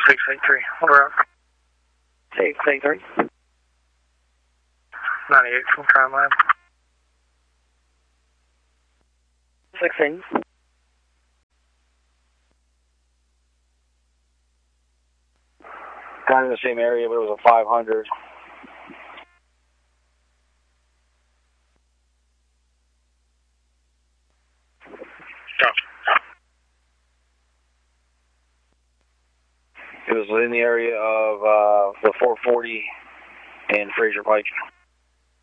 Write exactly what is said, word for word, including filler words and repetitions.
six eight three. On the route. six eight three. ninety-eight from Crime Lab. sixteen. Kind of the same area, but it was a five hundred. It was in the area of uh, the four forty and Fraser Pike.